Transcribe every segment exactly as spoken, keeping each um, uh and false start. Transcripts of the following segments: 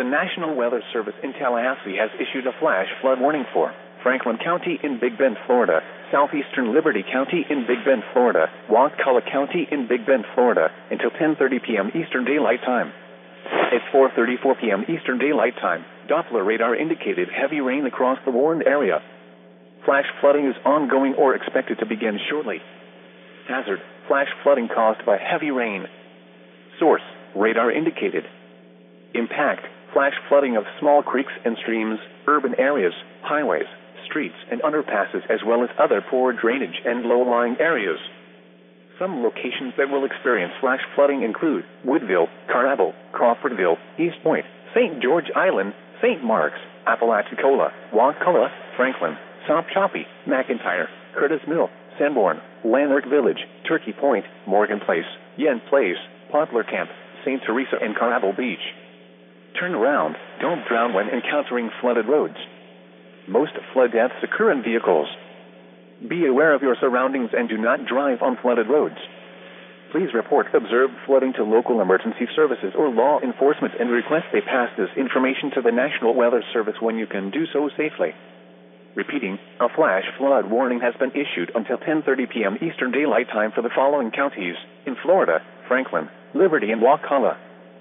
National Weather Service in Tallahassee has issued a flash flood warning for Franklin County in Big Bend, Florida, southeastern Liberty County in Big Bend, Florida, Wakulla County in Big Bend, Florida, until ten thirty p.m. Eastern Daylight Time. At four thirty-four p.m. Eastern Daylight Time, Doppler radar indicated heavy rain across the warned area. Flash flooding is ongoing or expected to begin shortly. Hazard: flash flooding caused by heavy rain. Source: radar indicated. Impact: flash flooding of small creeks and streams, urban areas, highways, streets, and underpasses, as well as other poor drainage and low-lying areas. Some locations that will experience flash flooding include Woodville, Carrabble, Crawfordville, East Point, Saint George Island, Saint Marks, Apalachicola, Wakulla, Franklin, South Choppy, McIntyre, Curtis Mill, Sanborn, Lanark Village, Turkey Point, Morgan Place, Yen Place, Poplar Camp, Saint Teresa, and Carrabble Beach. Turn around. Don't drown when encountering flooded roads. Most flood deaths occur in vehicles. Be aware of your surroundings and do not drive on flooded roads. Please report observed flooding to local emergency services or law enforcement and request they pass this information to the National Weather Service when you can do so safely. Repeating, a flash flood warning has been issued until ten thirty p.m. Eastern Daylight Time for the following counties in Florida: Franklin, Liberty, and Wakulla.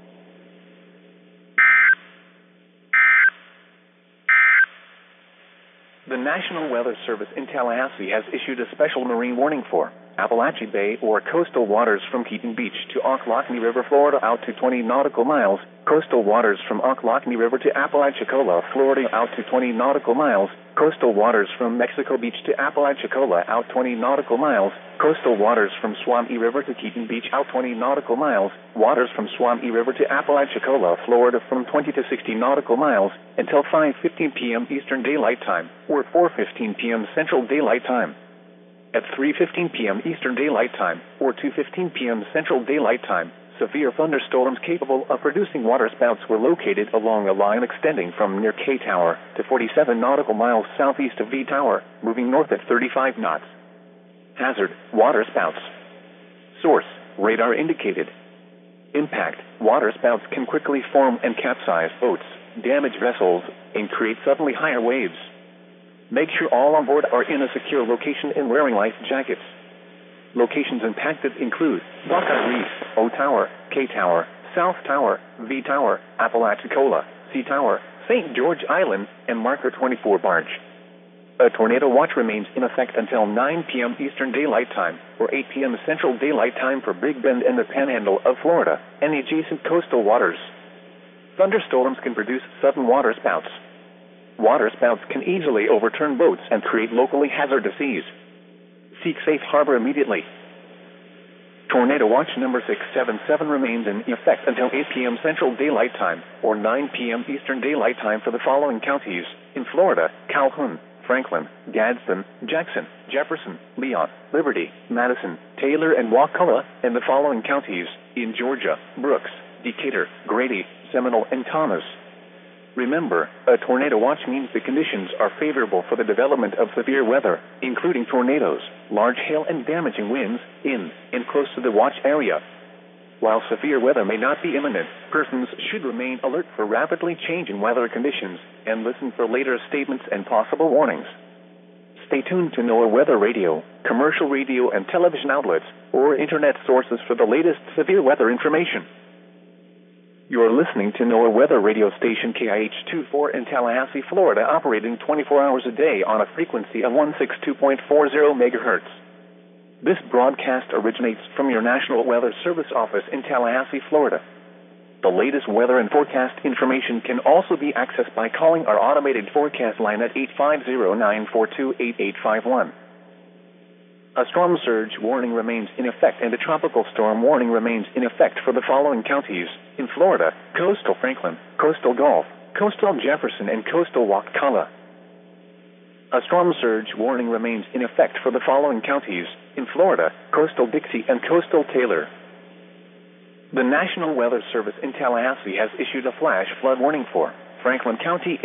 The National Weather Service in Tallahassee has issued a special marine warning for Appalachia Bay or coastal waters from Keaton Beach to Ocklawahamie River, Florida, out to twenty nautical miles, coastal waters from Ocklawahamie River to Apalachicola, Florida, out to twenty nautical miles, coastal waters from Mexico Beach to Apalachicola, out twenty nautical miles, coastal waters from Swampy River to Keaton Beach, out twenty nautical miles, waters from Swampy River to Apalachicola, Florida, from twenty to sixty nautical miles, until five fifteen p.m. Eastern Daylight Time, or four fifteen p.m. Central Daylight Time. At three fifteen p.m. Eastern Daylight Time, or two fifteen p.m. Central Daylight Time, severe thunderstorms capable of producing waterspouts were located along a line extending from near K Tower to forty-seven nautical miles southeast of V Tower, moving north at thirty-five knots. Hazard: waterspouts. Source: radar indicated. Impact: waterspouts can quickly form and capsize boats, damage vessels, and create suddenly higher waves. Make sure all on board are in a secure location and wearing life jackets. Locations impacted include Buckeye Reef, O Tower, K Tower, South Tower, V Tower, Apalachicola, C Tower, Saint George Island, and Marker twenty-four Barge. A tornado watch remains in effect until nine p.m. Eastern Daylight Time, or eight p.m. Central Daylight Time for Big Bend and the Panhandle of Florida and the adjacent coastal waters. Thunderstorms can produce sudden waterspouts. Waterspouts can easily overturn boats and create locally hazardous seas. Seek safe harbor immediately. Tornado watch number six seven seven remains in effect until eight p.m. Central Daylight Time, or nine p.m. Eastern Daylight Time for the following counties in Florida: Calhoun, Franklin, Gadsden, Jackson, Jefferson, Leon, Liberty, Madison, Taylor, and Wakulla, and the following counties in Georgia: Brooks, Decatur, Grady, Seminole, and Thomas. Remember, a tornado watch means the conditions are favorable for the development of severe weather, including tornadoes, large hail, and damaging winds, in and close to the watch area. While severe weather may not be imminent, persons should remain alert for rapidly changing weather conditions and listen for later statements and possible warnings. Stay tuned to NOAA Weather Radio, commercial radio and television outlets, or internet sources for the latest severe weather information. You're listening to NOAA Weather Radio Station K I H twenty-four in Tallahassee, Florida, operating twenty-four hours a day on a frequency of one sixty-two point four zero megahertz. This broadcast originates from your National Weather Service office in Tallahassee, Florida. The latest weather and forecast information can also be accessed by calling our automated forecast line at eight five zero, nine four two, eight eight five one. A storm surge warning remains in effect and a tropical storm warning remains in effect for the following counties in Florida: coastal Franklin, coastal Gulf, coastal Jefferson, and coastal Wakulla. A storm surge warning remains in effect for the following counties in Florida: coastal Dixie and coastal Taylor. The National Weather Service in Tallahassee has issued a flash flood warning for Franklin County